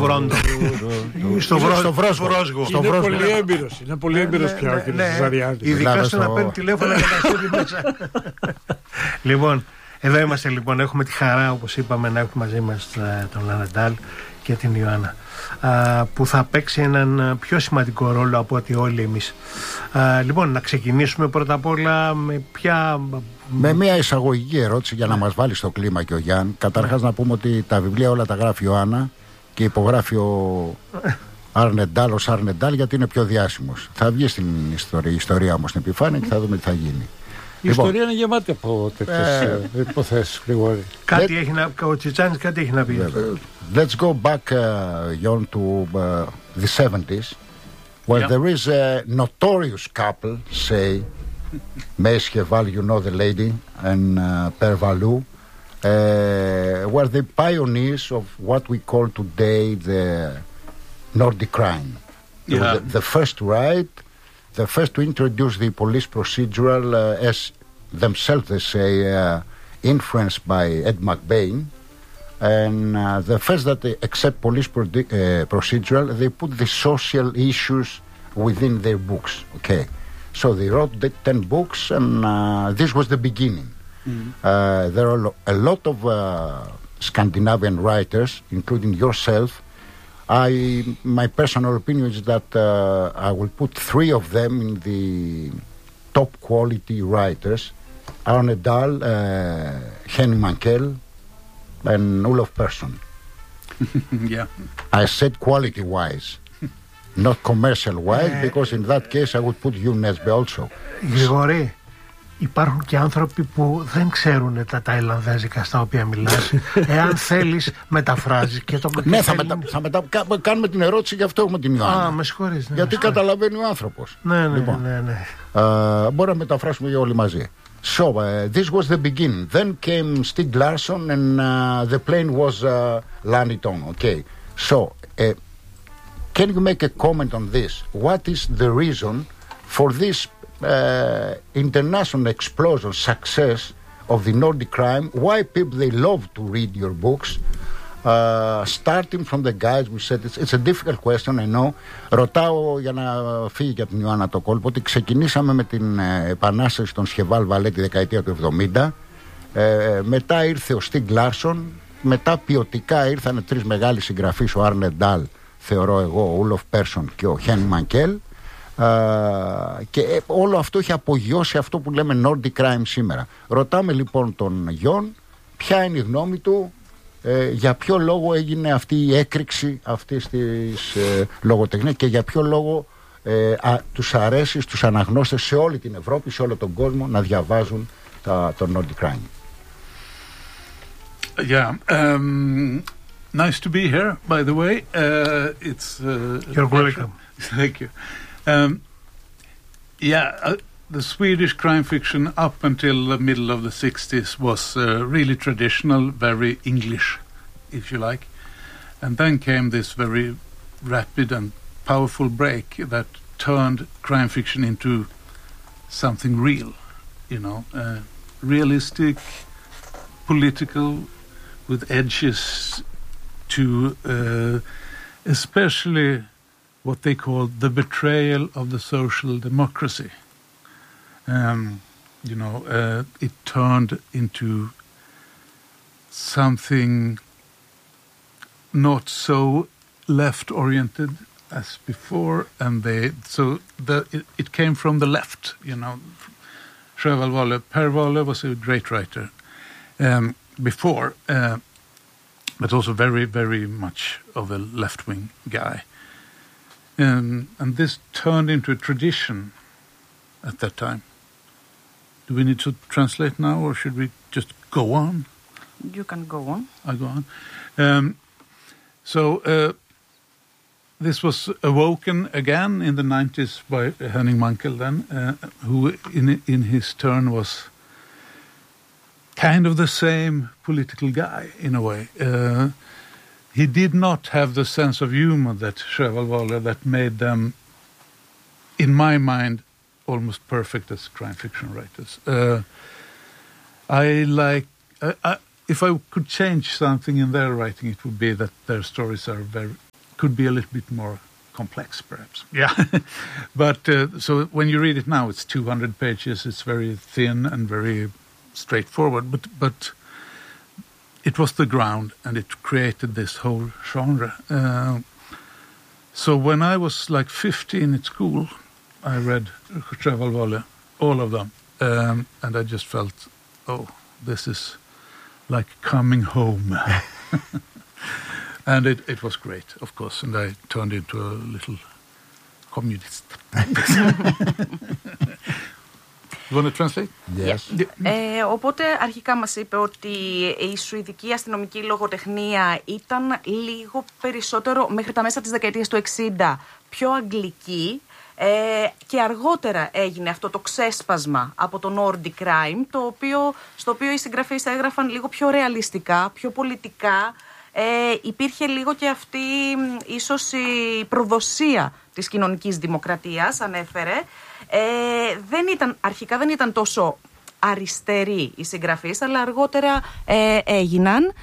Βρόντο. Στο Βρόσγο. Είναι πολύ έμπειρος πια ο κ. Ζαριάδης. Ειδικά στο να παίρνει τηλέφωνα και να στείλει μέσα. Λοιπόν, εδώ είμαστε λοιπόν. Έχουμε τη χαρά, όπως είπαμε, να έχουμε μαζί μας τον Ναντάλ και την Ιωάννα, που θα παίξει έναν πιο σημαντικό ρόλο από ότι όλοι εμείς. Λοιπόν, να ξεκινήσουμε πρώτα απ' όλα με μια εισαγωγική ερώτηση για να μας βάλει στο κλίμα και ο Γιάνν. Καταρχάς να πούμε ότι τα βιβλία όλα τα γράφει η Ιωάννα και υπογράφει ο Αρνεντάλ ως Αρνεντάλ, γιατί είναι πιο διάσημος. Θα βγει στην ιστορία όμως στην επιφάνεια και θα δούμε τι θα γίνει. Η ιστορία είναι γεμάτη από τέτοιες υποθέσεις, Γρηγόρη. Ο Τσιτσάνης κάτι έχει να πει. Let's go back, John, to the 70s, where there is a notorious couple, say, Meiskeval, you know the lady, and Pervalou, were the pioneers of what we call today the Nordic crime. Yeah. The first to introduce the police procedural, as themselves they say, influenced by Ed McBain, and the first that they accept police procedural, they put the social issues within their books. Okay, so they wrote the 10 books, and this was the beginning. There are a lot of Scandinavian writers, including yourself. My personal opinion is that I will put 3 of them in the top quality writers: Arne Dahl, Henning Mankell, and Olof Persson. Yeah. I said quality-wise, not commercial-wise, because in that case I would put you Nesbe also. Γρηγορή, υπάρχουν και άνθρωποι που δεν ξέρουν τα ταϊλανδέζικα στα οποία μιλάς. Εάν θέλεις, μεταφράζεις και το μεταφράζεις. Ναι, κάνουμε την ερώτηση, γι' αυτό έχουμε την Ιωάννα. Με συγχωρείς. Γιατί καταλαβαίνει ο άνθρωπος. Ναι. Μπορούμε να μεταφράσουμε όλοι μαζί. So, this was the beginning. Then came Stieg Larsson and the plane was landed on. Okay. So, can you make a comment on this? What is the reason for this international explosion success of the Nordic crime? Why people they love to read your books? Starting from the guys we said, it's a difficult question, I know. Ρωτάω για να φύγει και από την Ιωάννα το κόλπο ότι ξεκινήσαμε με την επανάσταση των Σχεβάλ Βαλέ τη δεκαετία του 70. Μετά ήρθε ο Στιγκ Λάρσον. Μετά ποιοτικά ήρθαν 3 μεγάλοι συγγραφείς, ο Άρνε Ντάλ, θεωρώ εγώ, ο Ούλοφ Πέρσον και ο Χένι Μανκέλ. Και όλο αυτό έχει απογειώσει αυτό που λέμε Nordic crime σήμερα. Ρωτάμε λοιπόν τον Γιον ποια είναι η γνώμη του, για ποιο λόγο έγινε αυτή η έκρηξη αυτής της λογοτεχνίας και για ποιο λόγο τους αρέσει στους αναγνώστες σε όλη την Ευρώπη, σε όλο τον κόσμο να διαβάζουν το Nordic crime. Yeah, nice to be here, by the way. It's You're welcome. Thank you. The Swedish crime fiction up until the middle of the 60s was really traditional, very English, if you like. And then came this very rapid and powerful break that turned crime fiction into something real, realistic, political, with edges to especially what they call the betrayal of the social democracy. It turned into something not so left-oriented as before, and it came from the left. Sjöwall Wahlöö, Per Wahlöö was a great writer before, but also very, very much of a left-wing guy. And this turned into a tradition at that time. Do we need to translate now, or should we just go on? You can go on. I go on. This was awoken again in the 90s by Henning Mankell then, who in his turn was kind of the same political guy in a way. He did not have the sense of humor that Sjöwall Wahlöö that made them, in my mind, almost perfect as crime fiction writers. If I could change something in their writing, it would be that their stories are very, could be a little bit more complex, perhaps. Yeah. But so when you read it now, it's 200 pages. It's very thin and very straightforward. But it was the ground, and it created this whole genre. So when I was like 15 at school, I read Sjöwall Walle, all of them. And I just felt, oh, this is like coming home. And it was great, of course, and I turned into a little communist. You want to translate? Yes. Οπότε αρχικά μας είπε ότι η σουηδική αστυνομική λογοτεχνία ήταν λίγο περισσότερο μέχρι τα μέσα της δεκαετίας του 60 πιο αγγλική. Και αργότερα έγινε αυτό το ξέσπασμα από το Nordic Crime, στο οποίο οι συγγραφείς έγραφαν λίγο πιο ρεαλιστικά, πιο πολιτικά. Υπήρχε λίγο και αυτή ίσως η προδοσία της κοινωνικής δημοκρατίας, ανέφερε. Αρχικά δεν ήταν τόσο αριστεροί οι συγγραφείς, αλλά αργότερα έγιναν.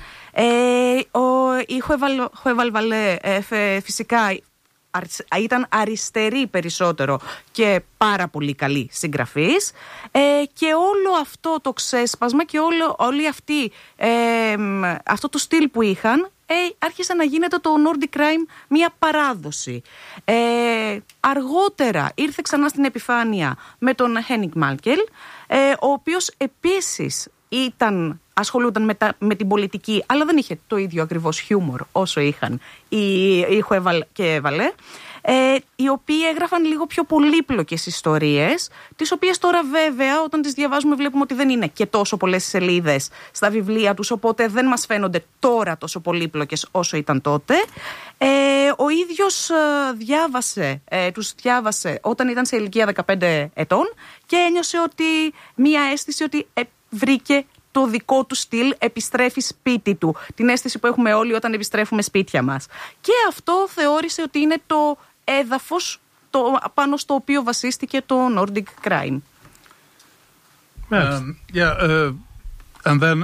Η Sjöwall Walle φυσικά ήταν αριστερή περισσότερο και πάρα πολύ καλή συγγραφής, και όλο αυτό το ξέσπασμα και όλη αυτό το στυλ που είχαν άρχισε να γίνεται το Nordic Crime μια παράδοση. Αργότερα ήρθε ξανά στην επιφάνεια με τον Henning Mankell, ο οποίος επίσης ασχολούνταν με την πολιτική, αλλά δεν είχε το ίδιο ακριβώς χιούμορ όσο είχαν η Sjöwall και Walle, οι οποίοι έγραφαν λίγο πιο πολύπλοκες ιστορίες, τις οποίες τώρα βέβαια όταν τις διαβάζουμε βλέπουμε ότι δεν είναι και τόσο πολλές σελίδες στα βιβλία τους, οπότε δεν μας φαίνονται τώρα τόσο πολύπλοκες όσο ήταν τότε. Ο ίδιος τους διάβασε όταν ήταν σε ηλικία 15 ετών και ένιωσε μία αίσθηση ότι βρήκε το δικό του στυλ, επιστρέφει σπίτι του. Την αίσθηση που έχουμε όλοι όταν επιστρέφουμε σπίτια μας. Και αυτό θεώρησε ότι είναι το έδαφος πάνω στο οποίο βασίστηκε το Nordic Crime. And then,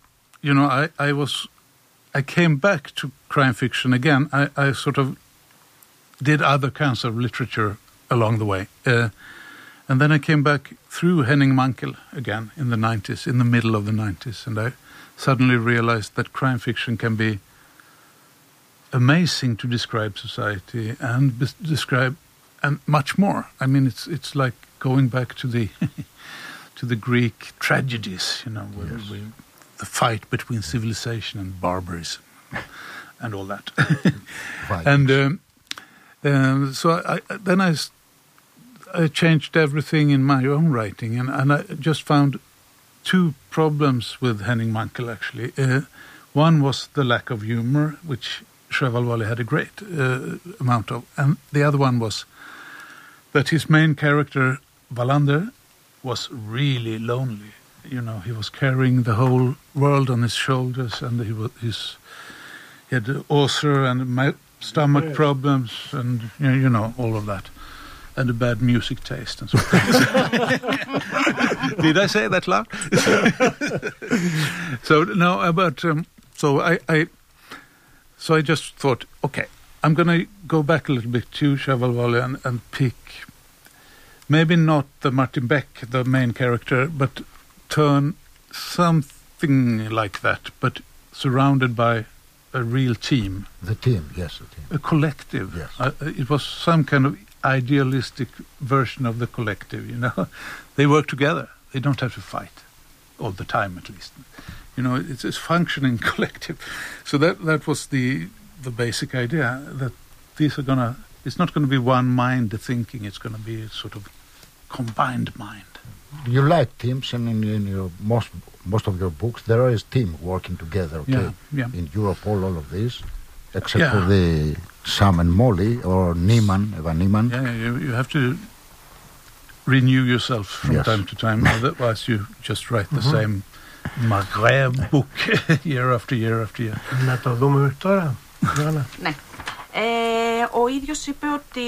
I came back to crime fiction again. I sort of did other kinds of literature along the way. And then I came back through Henning Mankell again in the 90s, in the middle of the 90s, and I suddenly realized that crime fiction can be amazing to describe society and describe and much more. I mean, it's like going back to the to the Greek tragedies, with the fight between civilization and barbarism and all that. And so I changed everything in my own writing, and I just found two problems with Henning Mankell, actually. One was the lack of humor, which Sjöwall Walle had a great amount of, and the other one was that his main character, Wallander, was really lonely. He was carrying the whole world on his shoulders, and he had ulcer and stomach problems, and all of that. And a bad music taste and so on. Did I say that loud? So no, but so I just thought, okay, I'm going to go back a little bit to Sjöwall Walle and pick maybe not the Martin Beck, the main character, but turn something like that, but surrounded by a real team. The team, yes, the team. A collective. Yes. It was some kind of idealistic version of the collective, They work together. They don't have to fight all the time, at least. It's a functioning collective. So that was the basic idea, that it's not going to be one mind thinking, it's going to be a sort of combined mind. You like teams, and in your most of your books there is team working together, okay? Yeah. In Europe, all of this, except for the Sam and Molly or Evan Niemann. Yeah, you have to renew yourself from time to time, otherwise you just write the same Maghreb book year after year after year. Να το δούμε τώρα. Ναι. Ο ίδιος είπε ότι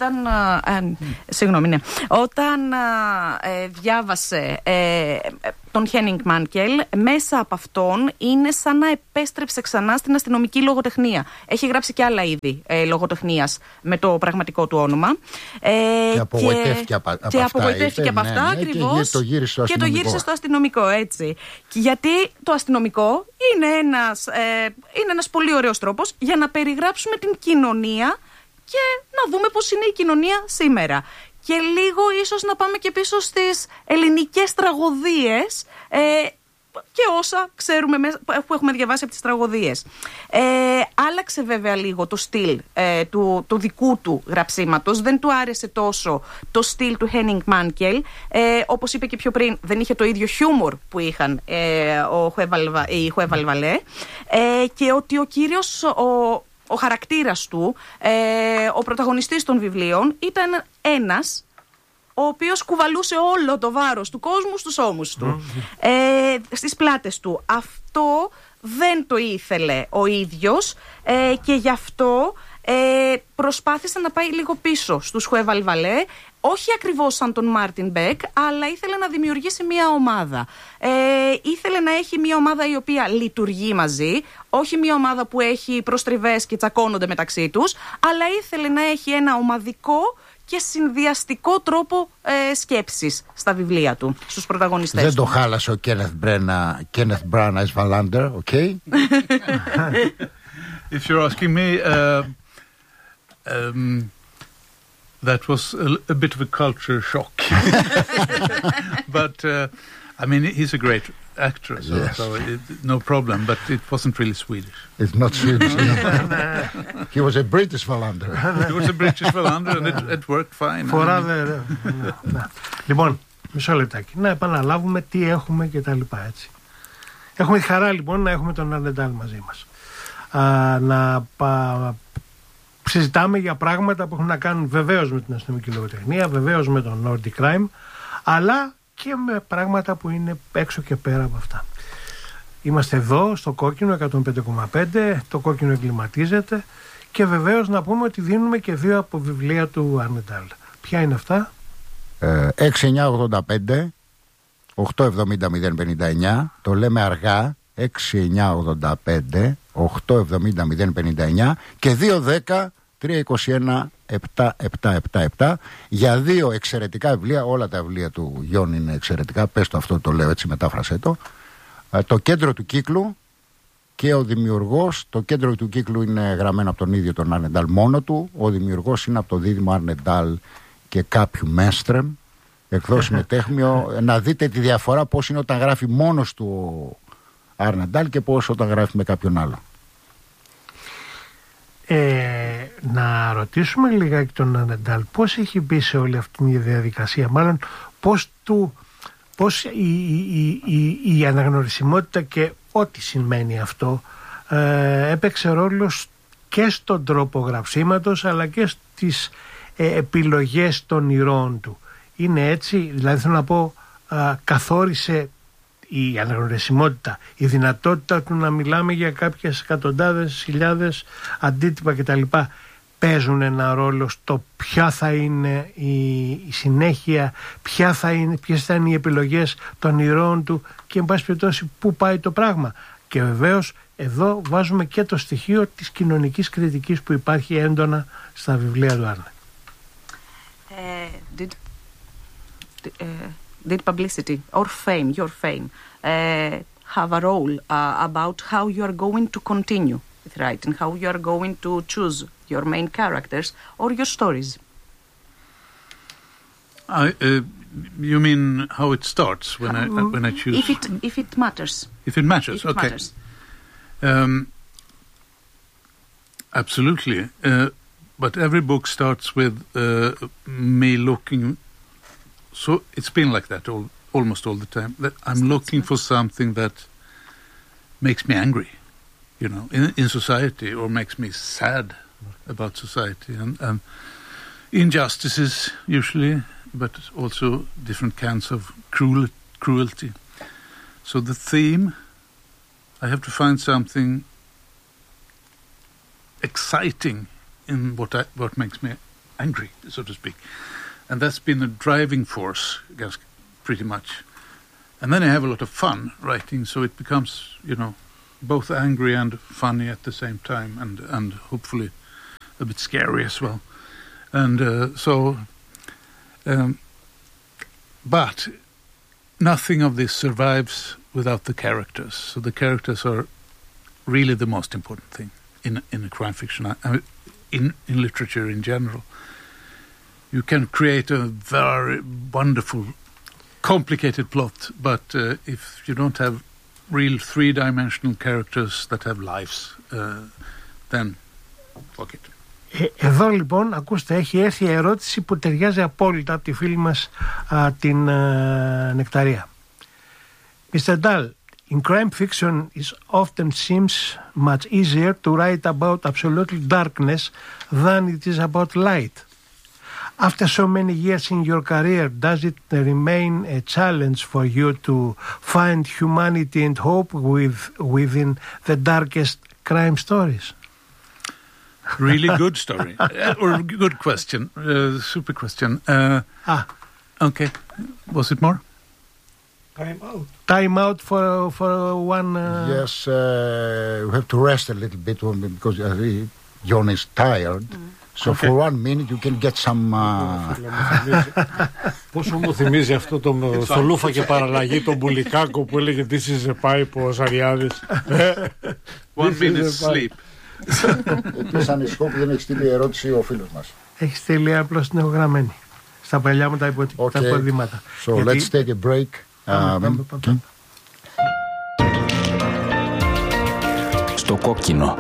όταν διάβασε τον Χένινγκ Μάνκελ. Μέσα από αυτόν είναι σαν να επέστρεψε ξανά στην αστυνομική λογοτεχνία. Έχει γράψει και άλλα είδη λογοτεχνίας με το πραγματικό του όνομα. Και απογοητεύτηκε από αυτά, ακριβώς. Και το γύρισε στο αστυνομικό, έτσι. Γιατί το αστυνομικό είναι ένας πολύ ωραίος τρόπος για να περιγράψουμε την κοινωνία και να δούμε πώς είναι η κοινωνία σήμερα. Και λίγο ίσως να πάμε και πίσω στις ελληνικές τραγωδίες και όσα ξέρουμε που έχουμε διαβάσει από τις τραγωδίες. Άλλαξε βέβαια λίγο το στυλ του δικού του γραψίματος. Δεν του άρεσε τόσο το στυλ του Χένινγκ Μάνκελ. Όπως είπε και πιο πριν, δεν είχε το ίδιο χιούμορ που είχαν οι Χουέβαλ Βαλέ. Και ότι ο κύριος... Ο χαρακτήρας του, ο πρωταγωνιστής των βιβλίων, ήταν ένας ο οποίος κουβαλούσε όλο το βάρος του κόσμου στους ώμους του, στις πλάτες του. Αυτό δεν το ήθελε ο ίδιος και γι' αυτό προσπάθησε να πάει λίγο πίσω στους Χουέβαλ Βαλέ, όχι ακριβώς σαν τον Μάρτιν Μπεκ, αλλά ήθελε να δημιουργήσει μια ομάδα. Ήθελε να έχει μια ομάδα η οποία λειτουργεί μαζί, όχι μια ομάδα που έχει προστριβές και τσακώνονται μεταξύ τους, αλλά ήθελε να έχει ένα ομαδικό και συνδυαστικό τρόπο σκέψης στα βιβλία του, στους πρωταγωνιστές. Δεν το χάλασε ο Kenneth Branagh as Wallander, okay? If you're asking me, that was a bit of a culture shock. But, I mean, he's a great actor, so no problem, but it wasn't really Swedish. It's not Swedish. He was a British Wallander. He was a British Wallander and it worked fine. Λοιπόν, μισό λεπτάκι. Να επαναλάβουμε τι έχουμε και τα λοιπά, έτσι. Έχουμε τη χαρά λοιπόν να έχουμε τον Αρνεντάλ μαζί μας. Συζητάμε για πράγματα που έχουν να κάνουν βεβαίως με την αστυνομική λογοτεχνία, βεβαίως με τον Nordic Crime, αλλά και με πράγματα που είναι έξω και πέρα από αυτά. Είμαστε εδώ στο Κόκκινο 105,5, το Κόκκινο εγκληματίζεται και βεβαίως να πούμε ότι δίνουμε και 2 από βιβλία του Αρνεντάλ. Ποια είναι αυτά? 6985 870 059, το λέμε αργά, 6985 870 059 και 210 321 7777 για 2 εξαιρετικά βιβλία. Όλα τα βιβλία του Γιώργου είναι εξαιρετικά. Πες το αυτό, το λέω έτσι, μετάφρασέ το. Το κέντρο του κύκλου και ο δημιουργός. Το κέντρο του κύκλου είναι γραμμένο από τον ίδιο τον Αρνεντάλ μόνο του. Ο δημιουργός είναι από το δίδυμο Αρνεντάλ και κάποιου Μέστρεμ. Εκδόσει με τέχμιο. Να δείτε τη διαφορά πώς είναι όταν γράφει μόνος του ο Αρνεντάλ και πώς όταν γράφει με κάποιον άλλο. Να ρωτήσουμε λιγάκι τον Αρνεντάλ πώς έχει μπει σε όλη αυτή τη διαδικασία, μάλλον πώς η αναγνωρισιμότητα και ό,τι σημαίνει αυτό έπαιξε ρόλο και στον τρόπο γραψίματος αλλά και στις επιλογές των ηρώων του. Είναι έτσι? Δηλαδή θέλω να πω, καθόρισε η αναγνωρισιμότητα, η δυνατότητα του να μιλάμε για κάποιες εκατοντάδες, χιλιάδες αντίτυπα κτλ. Παίζουν ένα ρόλο στο ποια θα είναι η συνέχεια, ποιες θα είναι οι επιλογές των ηρώων του και εν πάση περιπτώσει πού πάει το πράγμα. Και βεβαίως εδώ βάζουμε και το στοιχείο της κοινωνικής κριτικής που υπάρχει έντονα στα βιβλία του Άρνε. Did publicity or fame, your fame, have a role about how you are going to continue with writing, how you are going to choose your main characters or your stories? You mean how it starts when I choose? If it matters. If it matters, if it okay. Matters. Absolutely. But every book starts with me looking. So it's been like that almost all the time. That I'm looking for something that makes me angry, you know, in society, or makes me sad about society and injustices usually, but also different kinds of cruelty. So the theme, I have to find something exciting in what makes me angry, so to speak. And that's been a driving force, I guess, pretty much. And then I have a lot of fun writing, so it becomes, both angry and funny at the same time, and hopefully a bit scary as well. And but nothing of this survives without the characters. So the characters are really the most important thing in a crime fiction, in literature in general. You can create a very wonderful, complicated plot, but if you don't have real three-dimensional characters that have lives, then fuck it. Εδώ λοιπόν, ακούστε, έχει έρθει η ερώτηση που ταιριάζει απόλυτα από τη φίλη μας την Νεκταρία. Mr. Dahl, in crime fiction it often seems much easier to write about absolute darkness than it is about light. After so many years in your career, does it remain a challenge for you to find humanity and hope within the darkest crime stories? Really good story. Or good question. Super question. Okay. Was it more? Time out for one... Yes, we have to rest a little bit because John is tired. So okay. For 1 minute you can get some... Πόσο μου θυμίζει αυτό το Λούφα και παραλλαγή, τον Μπουλικάκο που έλεγε «This is a pipe» ο Σαριάδης. 1 minute sleep. Επίσης ανησυχώ που δεν έχει στείλει ερώτηση ο φίλος μας. Έχει στείλει απλώς την εγγραμμένη. Στα παλιά μου τα υποδήματα. So let's take a break. Στο κόκκινο.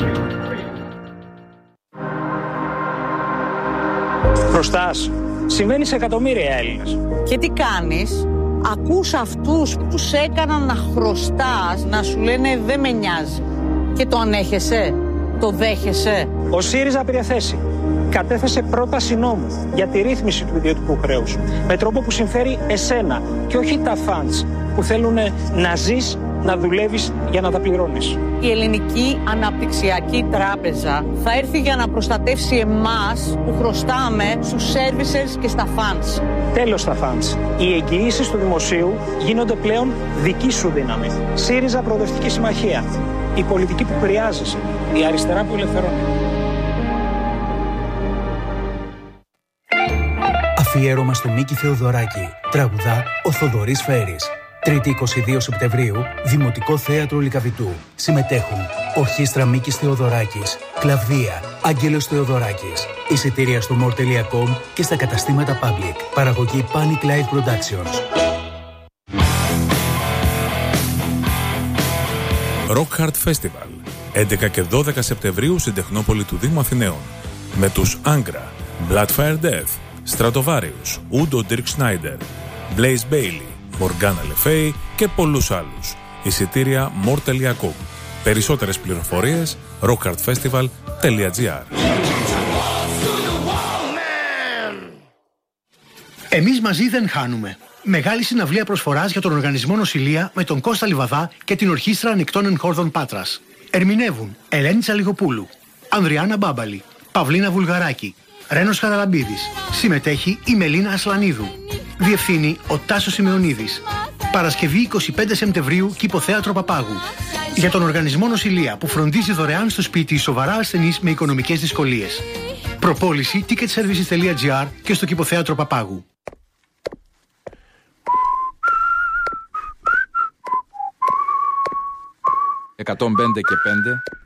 Χρωστάς. Συμβαίνει σε εκατομμύρια Έλληνες. Και τι κάνεις? Ακούς αυτούς που σε έκαναν να χρωστάς, να σου λένε δεν με νοιάζει. Και το ανέχεσαι, το δέχεσαι. Ο ΣΥΡΙΖΑ πήρε θέση. Κατέθεσε πρόταση νόμου για τη ρύθμιση του ιδιωτικού χρέους. Με τρόπο που συμφέρει εσένα και όχι τα φαντς που θέλουν να ζεις, να δουλεύεις για να τα πληρώνεις. Η Ελληνική Αναπτυξιακή Τράπεζα θα έρθει για να προστατεύσει εμάς που χρωστάμε στους services και στα funds. Τέλος στα funds. Οι εγγυήσεις του δημοσίου γίνονται πλέον δική σου δύναμη. ΣΥΡΙΖΑ Προοδευτική Συμμαχία. Η πολιτική που χρειάζεσαι. Η αριστερά που ελευθερώνει. Αφιέρωμα στο Μίκη Θεοδωράκη. Τραγουδά ο Θοδωρής Φέρης. 3η 22 Σεπτεμβρίου, Δημοτικό Θέατρο Λυκαβητού. Συμμετέχουν Ορχήστρα Μίκης Θεοδωράκης, Κλαβδία, Άγγελος Θεοδωράκης. Εισιτήρια στο more.com και στα καταστήματα Public. Παραγωγή Panic Live Productions. Rock Hard Festival, 11 και 12 Σεπτεμβρίου στην Τεχνόπολη του Δήμου Αθηναίων. Με τους Angra, Bloodfire Death, Stratovarius, Udo Dirk Schneider, Blaze Bailey, Morgana Le Fay και πολλούς άλλους. Εισιτήρια more.com. Περισσότερες πληροφορίες rockhardfestival.gr. Εμείς μαζί δεν χάνουμε. Μεγάλη συναυλία προσφοράς για τον Οργανισμό Νοσηλεία με τον Κώστα Λιβαδά και την Ορχήστρα Ανοιχτών Εγχόρδων Πάτρας. Ερμηνεύουν Ελένη Τσαλιγοπούλου, Ανδριάννα Μπάμπαλη, Παυλίνα Βουλγαράκη, Ρένος Χαραλαμπίδης. Συμμετέχει η Μελίνα Ασλανίδου. Διευθύνει ο Τάσος Σημεωνίδης. Παρασκευή 25 Σεπτεμβρίου, Κηποθέατρο Παπάγου. Για τον Οργανισμό Νοσηλεία που φροντίζει δωρεάν στο σπίτι σοβαρά ασθενείς με οικονομικές δυσκολίες. Προπόληση ticketservices.gr και στο Κηποθέατρο Παπάγου. 105 και 5